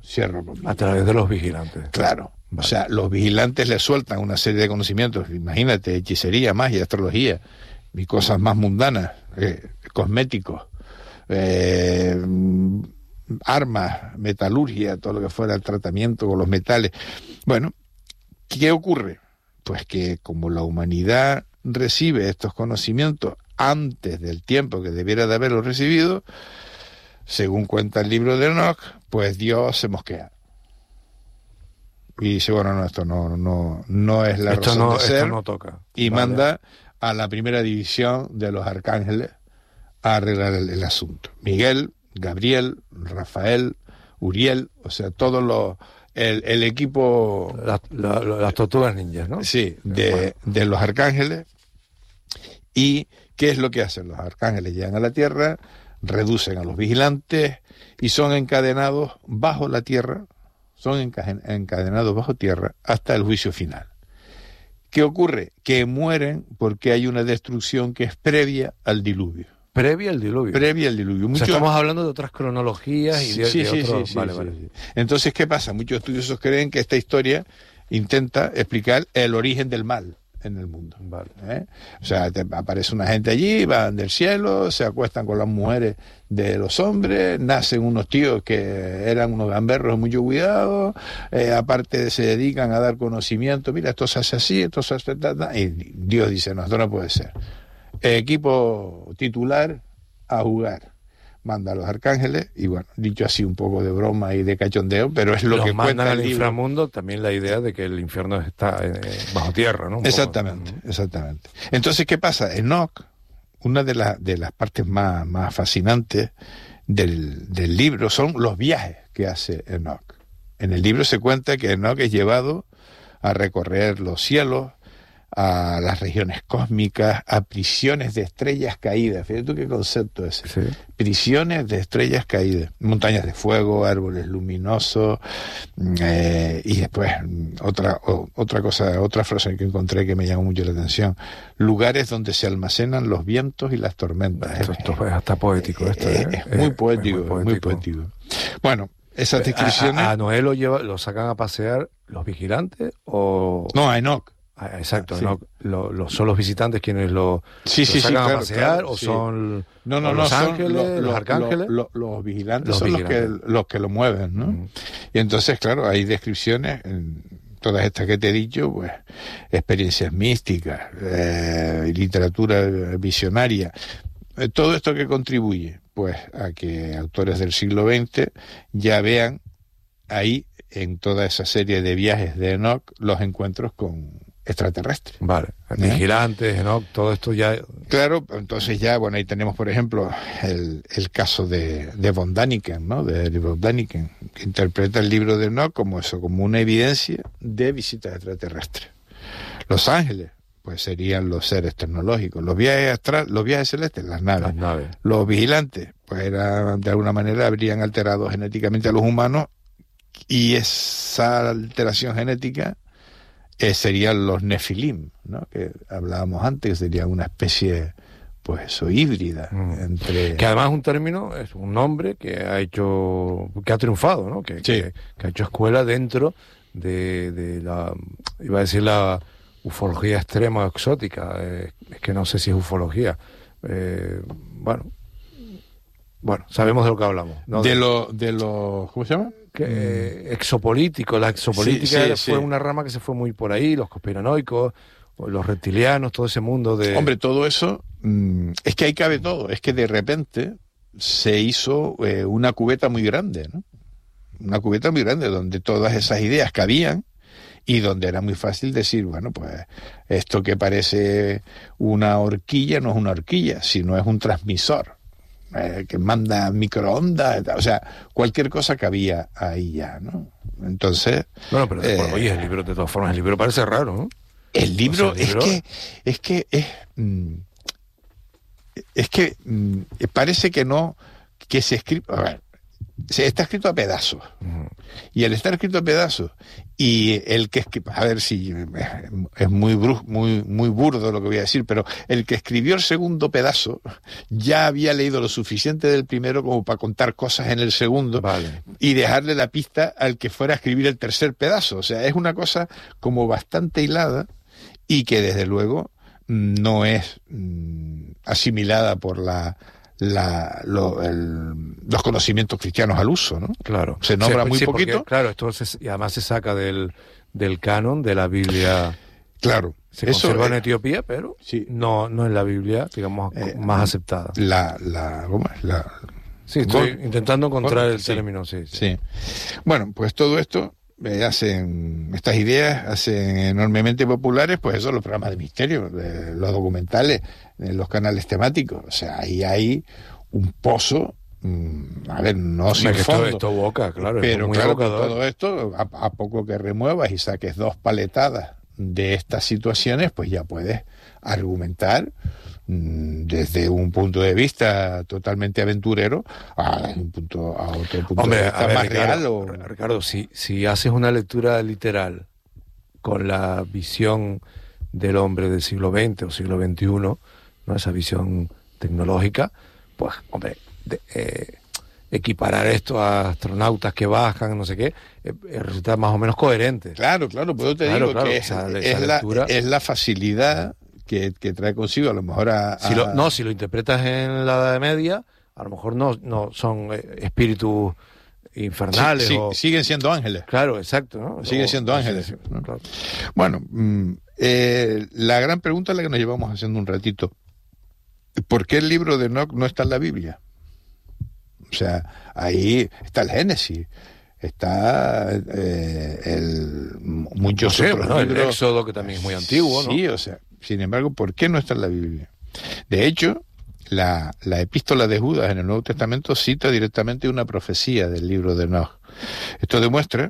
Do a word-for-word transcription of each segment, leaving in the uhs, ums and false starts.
cierro conmigo. A través de los vigilantes. Claro. Vale. O sea, los vigilantes le sueltan una serie de conocimientos, imagínate, hechicería, magia, astrología, y cosas más mundanas, eh, cosméticos, eh, armas, metalurgia, todo lo que fuera el tratamiento con los metales. Bueno, ¿qué ocurre? Pues que como la humanidad recibe estos conocimientos antes del tiempo que debiera de haberlos recibido, según cuenta el libro de Enoch, pues Dios se mosquea. Y dice, bueno, no, esto no, no, no es la esto razón no, de ser. Esto no toca. Y vale. manda a la primera división de los arcángeles a arreglar el, el asunto. Miguel, Gabriel, Rafael, Uriel, o sea, todos los... El, el equipo... La, la, las tortugas ninjas, ¿no? Sí, de, bueno. de los arcángeles. ¿Y qué es lo que hacen? Los arcángeles llegan a la tierra, reducen a los vigilantes y son encadenados bajo la tierra, son encadenados bajo tierra hasta el juicio final. ¿Qué ocurre? Que mueren porque hay una destrucción que es previa al diluvio. Previa al diluvio. Previa al diluvio. Muchos... O sea, estamos hablando de otras cronologías y de, sí, de sí, otros... Sí, vale, sí, vale. Sí. Entonces, ¿qué pasa? Muchos estudiosos creen que esta historia intenta explicar el origen del mal en el mundo. Vale. ¿Eh? O sea, te aparece una gente allí, van del cielo, se acuestan con las mujeres de los hombres, nacen unos tíos que eran unos gamberros de mucho cuidado, eh, aparte se dedican a dar conocimiento, mira, esto se hace así, esto se hace tal, tal, y Dios dice, no, esto no puede ser. El equipo titular a jugar. Manda a los arcángeles, y bueno, dicho así un poco de broma y de cachondeo, pero es lo los que cuenta al el libro. Inframundo, también la idea de que el infierno está eh, bajo tierra, ¿no? Un exactamente, poco. exactamente. Entonces, ¿qué pasa? Enoch, una de, la, de las partes más, más fascinantes del, del libro son los viajes que hace Enoch. En el libro se cuenta que Enoch es llevado a recorrer los cielos, a las regiones cósmicas, a prisiones de estrellas caídas. Fíjate tú qué concepto es ese. Sí. Prisiones de estrellas caídas. Montañas de fuego, árboles luminosos, eh, y después otra o, otra cosa, otra frase que encontré que me llamó mucho la atención. Lugares donde se almacenan los vientos y las tormentas. Esto, esto es hasta poético. Esto, eh, ¿eh? Es, muy poético, es muy poético. muy poético. Bueno, esas descripciones... ¿A, a Noé lo, lleva, lo sacan a pasear los vigilantes o...? No, a Enoch. Ah, exacto, sí. ¿no? Lo, lo, ¿Son los visitantes quienes lo, sí, lo sí, sacan sí, a claro, pasear claro, o sí. son no, no, o no, los son ángeles, lo, los lo, arcángeles? Lo, lo, los vigilantes los son vigilantes. Los, que, los que lo mueven, ¿no? Mm. Y entonces, claro, hay descripciones, en todas estas que te he dicho, pues, experiencias místicas, eh, literatura visionaria, eh, todo esto que contribuye, pues, a que autores del siglo veinte ya vean ahí, en toda esa serie de viajes de Enoch, los encuentros con extraterrestres. Vale, ¿Eh? vigilantes, Enoch, todo esto ya... Claro, entonces ya, bueno, ahí tenemos, por ejemplo, el, el caso de, de von Däniken, ¿no? De, de von Däniken, que interpreta el libro de Enoch como eso, como una evidencia de visitas extraterrestres. Los ángeles, pues serían los seres tecnológicos. Los viajes astral, los viajes celestes, las naves. Las naves. Los vigilantes, pues eran, de alguna manera habrían alterado genéticamente a los humanos, y esa alteración genética eh, serían los nefilim, ¿no? Que hablábamos antes, que sería una especie, pues eso, híbrida mm. entre... Que además es un término, es un nombre que ha hecho, que ha triunfado, ¿no? Que, sí. que, que ha hecho escuela dentro de, de la, iba a decir la ufología extrema o exótica, eh, es que no sé si es ufología, eh, bueno, bueno, sabemos de lo que hablamos, ¿no? De lo, de lo, ¿cómo se llama? Que, eh, exopolítico, la exopolítica sí, sí, fue sí. una rama que se fue muy por ahí, los conspiranoicos, los reptilianos, todo ese mundo de... Hombre, todo eso, mmm, es que ahí cabe todo, es que de repente se hizo eh, una cubeta muy grande, ¿no? Una cubeta muy grande donde todas esas ideas cabían y donde era muy fácil decir, bueno, pues esto que parece una horquilla no es una horquilla, sino es un transmisor. Eh, que manda microondas, o sea, cualquier cosa cabía ahí ya, ¿no? Entonces... Bueno, pero después, eh, oye, el libro, de todas formas, el libro parece raro, ¿no? El libro, o sea, el libro... es que, es que, es, mm, es que mm, parece que no, que se escribe, a ver, se está escrito a pedazos. Uh-huh. Y al estar escrito a pedazos, y el que escri- a ver si es muy brus, muy muy burdo lo que voy a decir, pero el que escribió el segundo pedazo ya había leído lo suficiente del primero como para contar cosas en el segundo, Vale. y dejarle la pista al que fuera a escribir el tercer pedazo. O sea, es una cosa como bastante hilada y que desde luego no es mm, asimilada por la La, lo, el, los conocimientos cristianos al uso, ¿no? Claro. Se nombra sí, muy sí, poquito. Porque, claro, esto se, y además se saca del, del canon de la Biblia. Claro. Se eso, conserva en eh, Etiopía, pero sí. no, no en la Biblia, digamos, Eh, más aceptada. La, la, ¿cómo es? La, Sí, estoy Gol- intentando encontrar Gol- el sí. término, sí, sí. Sí. Bueno, pues todo esto eh, hacen, estas ideas hacen enormemente populares, pues eso, los programas de misterio, eh, los documentales, eh, los canales temáticos. O sea, ahí hay un pozo, mm, a ver, no sin Hombre, que esto, fondo. esto boca, claro, es Pero muy claro, con evocador. todo esto, a, a poco que remuevas y saques dos paletadas de estas situaciones, pues ya puedes argumentar mm, desde un punto de vista totalmente aventurero a un punto a otro punto Hombre, de a vista ver, más Ricardo, real o... Ricardo, si, si haces una lectura literal con la visión del hombre del siglo veinte o siglo veintiuno, ¿no? Esa visión tecnológica, pues, hombre, de, eh, equiparar esto a astronautas que bajan, no sé qué, eh, eh, resulta más o menos coherente. Claro, claro, pues yo te Claro, digo claro, que o sea, es, esa es la, lectura- es la facilidad que, que trae consigo a lo mejor a... Si lo, a- no, si lo interpretas en la Edad Media, a lo mejor no, no son eh, espíritus infernales. sí, sí, o... siguen siendo ángeles. Claro, exacto, ¿no? Siguen O- siendo sí, ángeles, sí, ¿no? claro. Bueno, mm, eh, la gran pregunta es la que nos llevamos haciendo un ratito. ¿Por qué el libro de Enoch no está en la Biblia? O sea, ahí está el Génesis, está eh, el, muchos No sé, otros bueno, el libros. Éxodo, que también es muy antiguo, ¿no? Sí, o sea, sin embargo, ¿por qué no está en la Biblia? De hecho, la, la epístola de Judas en el Nuevo Testamento cita directamente una profecía del libro de Enoch. Esto demuestra,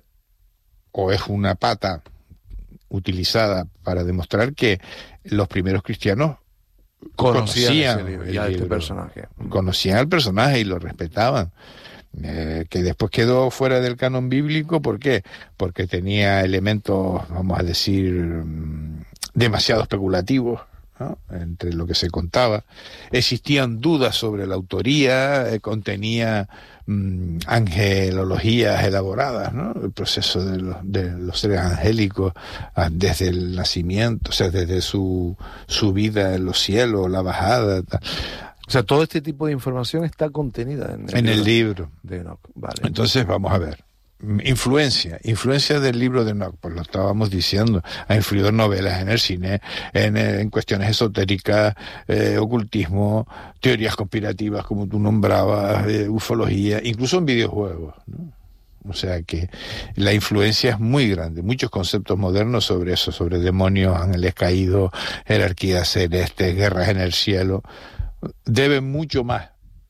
o es una pata utilizada para demostrar que los primeros cristianos Conocían, conocían ese libro, el y a este libro. personaje. conocían al personaje y lo respetaban. Eh, que después quedó fuera del canon bíblico, ¿por qué? Porque tenía elementos, vamos a decir, mm, demasiado especulativos, ¿no? Entre lo que se contaba. Existían dudas sobre la autoría, eh, contenía mm, angelologías elaboradas, ¿no? El proceso de los, de los seres angélicos ah, desde el nacimiento, o sea, desde su, su vida en los cielos, la bajada, tal. O sea, todo este tipo de información está contenida en el, En el libro libro. de Enoch. Vale. Entonces, vamos a ver. Influencia, influencia del libro de Enoch, pues lo estábamos diciendo, ha influido en novelas, en el cine, en, en cuestiones esotéricas, eh, ocultismo, teorías conspirativas, como tú nombrabas, eh, ufología, incluso en videojuegos, ¿no? O sea que la influencia es muy grande, muchos conceptos modernos sobre eso, sobre demonios, ángeles caídos, jerarquías celestes, guerras en el cielo, deben mucho más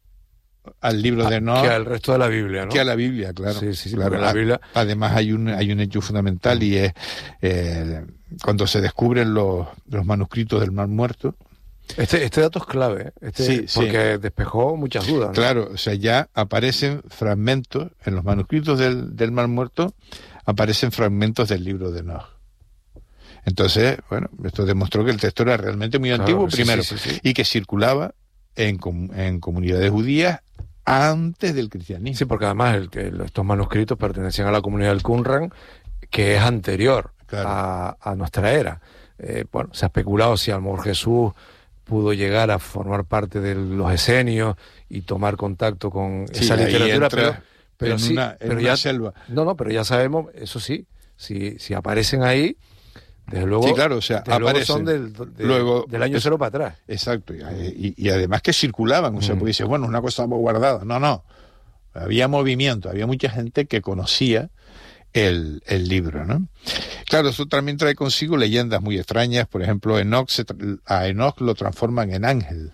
al libro de Enoch Que al resto de la Biblia, ¿no? que a la Biblia, claro. Sí, sí, sí, claro. porque la A- Biblia- Además hay un hay un hecho fundamental y es eh, cuando se descubren los, los manuscritos del Mar Muerto. Este, este dato es clave, ¿eh? Este, Sí, sí. porque despejó muchas dudas, ¿no? Claro, o sea, ya aparecen fragmentos en los manuscritos del, del Mar Muerto, aparecen fragmentos del libro de Enoch. Entonces, bueno, esto demostró que el texto era realmente muy Claro, antiguo, sí, primero, sí, sí, sí. y que circulaba en, com- en comunidades judías antes del cristianismo. Sí, porque además el, que estos manuscritos pertenecían a la comunidad del Qumran, que es anterior Claro. a, a nuestra era. Eh, bueno, se ha especulado si a lo mejor Jesús pudo llegar a formar parte de los esenios y tomar contacto con Sí, esa ahí literatura, entra pero, pero en sí, una, en pero una ya, selva. no, no, pero ya sabemos, eso sí, si, si aparecen ahí, desde luego, Sí, claro, o sea, desde luego aparecen. son del, de- Luego, del año es- cero para atrás. Exacto, y, y- y además que circulaban, o sea, Mm. porque dices, bueno, una cosa guardada. No, no, había movimiento, había mucha gente que conocía el, el libro, ¿no? Claro, eso también trae consigo leyendas muy extrañas. Por ejemplo, Enoch se tra- a Enoch lo transforman en ángel.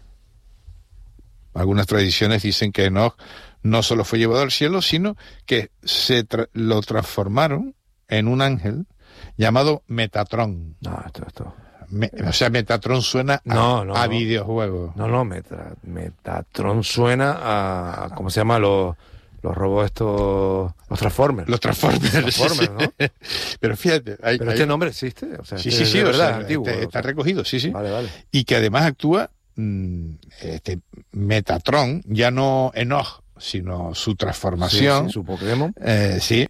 Algunas tradiciones dicen que Enoch no solo fue llevado al cielo, sino que se tra- lo transformaron en un ángel llamado Metatrón. No, esto, esto. Me- o sea, Metatrón suena a, No, no, a no. videojuego. No, no, Meta, Metatron suena a, a- ¿cómo se llama? Los, los robots estos, los Transformers. Los Transformers, Transformers, ¿no? Pero fíjate... Hay, ¿Pero hay... este nombre existe? O sea, sí, este sí, sí, de verdad, o sea, antiguo. Este, está recogido, sí, sí. Vale, vale. Y que además actúa mmm, este Metatron, ya no Enoch, sino su transformación. Sí, sí, su Pokémon. Eh, sí.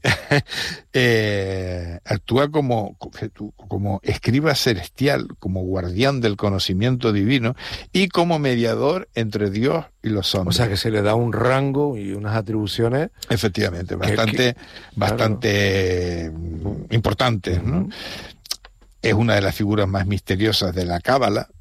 eh, actúa como, como escriba celestial, como guardián del conocimiento divino y como mediador entre Dios y los hombres. O sea que se le da un rango y unas atribuciones. Efectivamente, bastante, que, bastante claro. importantes, ¿no? Uh-huh. Es una de las figuras más misteriosas de la Cábala.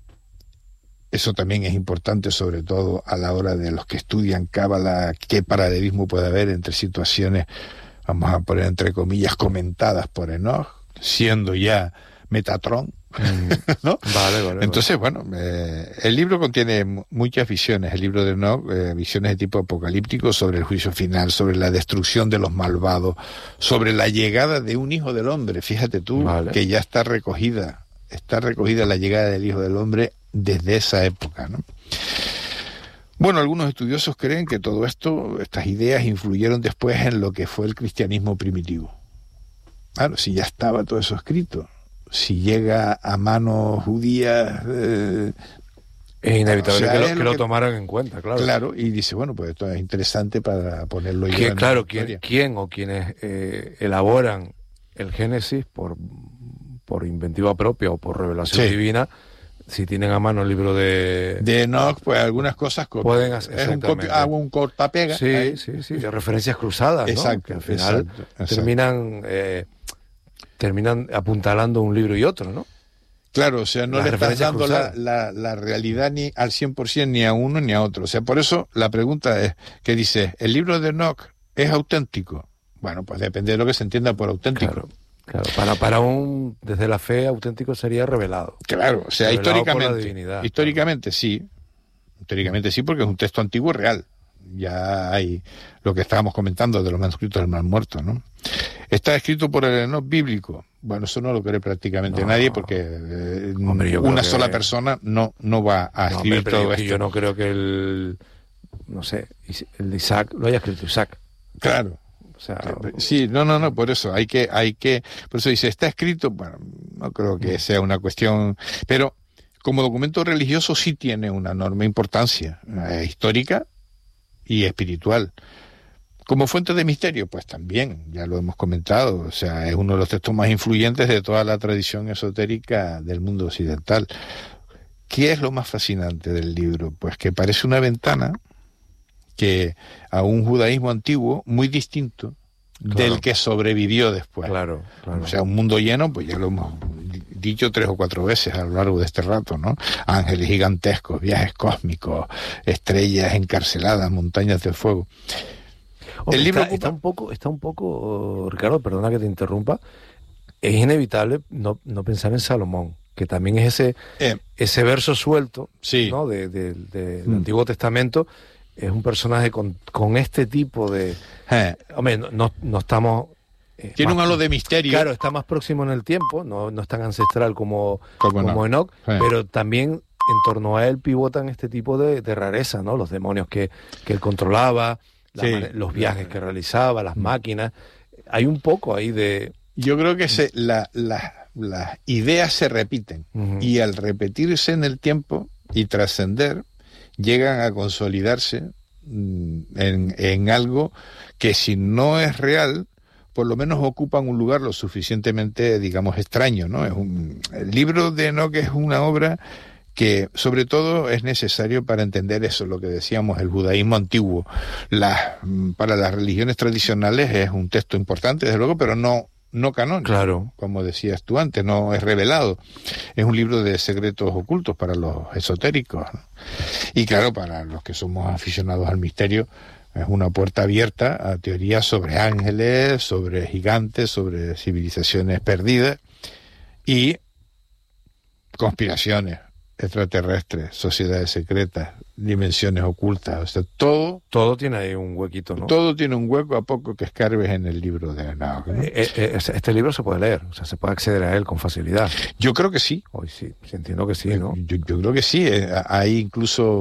Eso también es importante, sobre todo a la hora de los que estudian Cábala, qué paralelismo puede haber entre situaciones, vamos a poner entre comillas, comentadas por Enoch, siendo ya Metatron, ¿no? Vale, vale. Entonces, vale. bueno, eh, el libro contiene muchas visiones, el libro de Enoch, eh, visiones de tipo apocalíptico sobre el juicio final, sobre la destrucción de los malvados, sobre la llegada de un hijo del hombre, fíjate tú, vale. que ya está recogida, está recogida la llegada del hijo del hombre desde esa época, ¿no? Bueno, algunos estudiosos creen que todo esto, estas ideas influyeron después en lo que fue el cristianismo primitivo. Claro, si ya estaba todo eso escrito, si llega a manos judías... Eh, es inevitable o sea, que, lo, es que lo lo que, tomaran en cuenta, claro. Claro, y dice, bueno, pues esto es interesante para ponerlo yo en Claro, la ¿quién, ¿quién o quienes eh, elaboran el Génesis por, por inventiva propia o por revelación sí. divina, si tienen a mano el libro de... De Enoch, pues algunas cosas... Pueden hacer, es un, copio, hago un cortapega. Sí, ahí. sí, sí, de referencias cruzadas, ¿no? Exacto, que al final exacto, exacto. terminan eh, terminan apuntalando un libro y otro, ¿no? Claro, o sea, no Las le estás dando la, la, la realidad ni al cien por ciento ni a uno ni a otro. O sea, por eso la pregunta es, que dice, ¿el libro de Enoch es auténtico? Bueno, pues depende de lo que se entienda por auténtico. Claro. Claro, para, para un, desde la fe, auténtico sería revelado. Claro, o sea, revelado históricamente, divinidad, históricamente claro. sí, históricamente sí, porque es un texto antiguo real. Ya hay lo que estábamos comentando de los manuscritos del Mar Muerto, ¿no? Está escrito por el Enoch bíblico. Bueno, eso no lo cree prácticamente no. nadie, porque eh, Hombre, una sola que... persona no, no va a escribir no, hombre, todo yo, esto. Yo no creo que el, no sé, el de Isaac lo haya escrito Isaac. Claro. O sea, sí, no, no, no, por eso hay que, hay que, por eso dice, está escrito, bueno, no creo que sea una cuestión, pero como documento religioso sí tiene una enorme importancia eh, histórica y espiritual. Como fuente de misterio, pues también, ya lo hemos comentado, o sea, es uno de los textos más influyentes de toda la tradición esotérica del mundo occidental. ¿Qué es lo más fascinante del libro? Pues que parece una ventana que a un judaísmo antiguo muy distinto claro. del que sobrevivió después. Claro, claro. O sea, un mundo lleno, pues ya lo hemos dicho tres o cuatro veces a lo largo de este rato, ¿no? Ángeles gigantescos, viajes cósmicos, estrellas encarceladas, montañas de fuego. Hombre, el libro está, ocupa... está un poco, está un poco, Ricardo, perdona que te interrumpa, es inevitable no, no pensar en Salomón, que también es ese, eh, ese verso suelto, sí. ¿no? de, de, de, del mm. Antiguo Testamento. Es un personaje con, con este tipo de... Eh. Hombre, no, no, no estamos... Eh, Tiene un halo de misterio. Claro, está más próximo en el tiempo, no, no es tan ancestral como, como, como no. Enoch, eh. pero también en torno a él pivotan este tipo de, de rareza, ¿no? Los demonios que, que él controlaba, la sí. man- los viajes que realizaba, las máquinas. Hay un poco ahí de... Yo creo que se, la, la, las ideas se repiten uh-huh. y al repetirse en el tiempo y trascender, llegan a consolidarse mm, en, en algo que si no es real, por lo menos ocupan un lugar lo suficientemente, digamos, extraño, ¿no? Es un, el libro de Enoch es una obra que sobre todo es necesario para entender eso, lo que decíamos, el judaísmo antiguo. La, para las religiones tradicionales es un texto importante, desde luego, pero no no canónico, claro. como decías tú antes, no es revelado. Es un libro de secretos ocultos para los esotéricos, ¿no? Y claro, para los que somos aficionados al misterio, es una puerta abierta a teorías sobre ángeles, sobre gigantes, sobre civilizaciones perdidas y conspiraciones extraterrestres, sociedades secretas, dimensiones ocultas, o sea, todo... Todo tiene ahí un huequito, ¿no? Todo tiene un hueco a poco que escarbes en el libro de Enoch, ¿no? Eh, eh, este libro se puede leer, o sea, se puede acceder a él con facilidad. Yo creo que sí. Hoy sí, sí entiendo que sí, ¿no? Yo, yo creo que sí. Hay incluso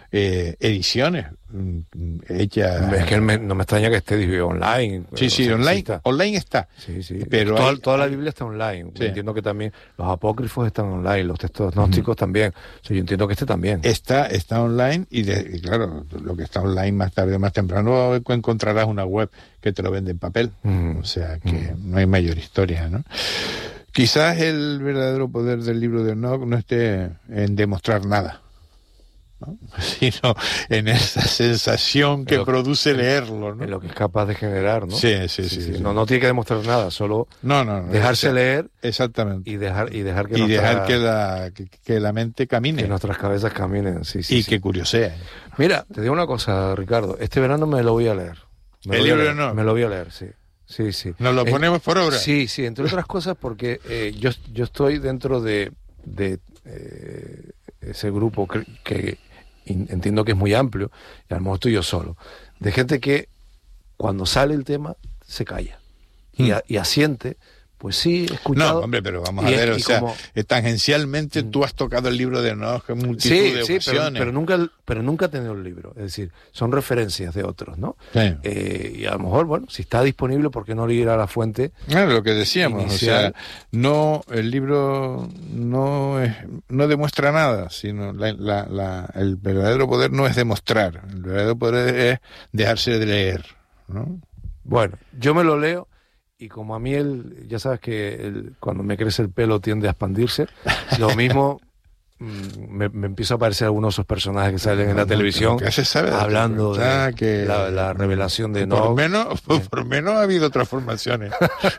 eh, ediciones hechas. Es que me, no me extraña que esté online. Sí, sí, sea, online, está. online está. Sí, sí. Pero toda, hay, toda la hay... Biblia está online. Sí. Entiendo que también los apócrifos están online, los textos gnósticos uh-huh. también. O sea, yo entiendo que este también. Está, está online y, de, y claro, lo que está online más tarde, más temprano, encontrarás una web que te lo vende en papel. Uh-huh. O sea que uh-huh. no hay mayor historia, ¿no? Quizás el verdadero poder del libro de Enoch no esté en demostrar nada, ¿no? Sino en esa sensación que, que produce leerlo, ¿no? En lo que es capaz de generar, ¿no? Sí, sí, sí. sí, sí. sí. No, no tiene que demostrar nada, solo no, no, no, dejarse o sea, leer. Exactamente. Y dejar, y dejar que, y nuestra, dejar que, la, que, que la mente camine. Que nuestras cabezas caminen, sí, sí. Y sí. que curiosee. Mira, te digo una cosa, Ricardo. Este verano me lo voy a leer. Me ¿El libro no? Me lo voy a leer, sí. Sí, sí. ¿Nos lo ponemos en, por obra? Sí, sí, entre otras cosas porque eh, yo, yo estoy dentro de, de eh, ese grupo que, que in, entiendo que es muy amplio, y a lo mejor estoy yo solo, de gente que cuando sale el tema se calla hmm. y, a, y asiente. Pues sí, he escuchado. No, hombre, pero vamos a ver, es, o sea, como... tangencialmente tú has tocado el libro de Enoch en multitud sí, de sí, ocasiones. Pero, pero, nunca, pero nunca he tenido el libro, es decir, son referencias de otros, ¿no? Sí. Eh, y a lo mejor, bueno, si está disponible, ¿por qué no ir a la fuente? Claro, lo que decíamos, inicial? O sea, no, el libro no es, no demuestra nada, sino la, la, la, el verdadero poder no es demostrar, el verdadero poder es dejarse de leer, ¿no? Bueno, yo me lo leo. Y como a mí, el, ya sabes que el, cuando me crece el pelo tiende a expandirse, lo mismo mmm, me, me empieza a aparecer algunos de esos personajes que salen en la televisión hablando de que, la, la revelación de Enoch. Por menos, por, por menos ha habido transformaciones.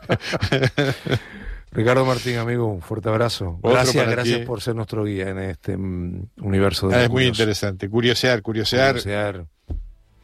Ricardo Martín, amigo, un fuerte abrazo. Otro gracias, gracias ti. por ser nuestro guía en este um, universo de ah, Es muy interesante. Curiosear, curiosear. curiosear.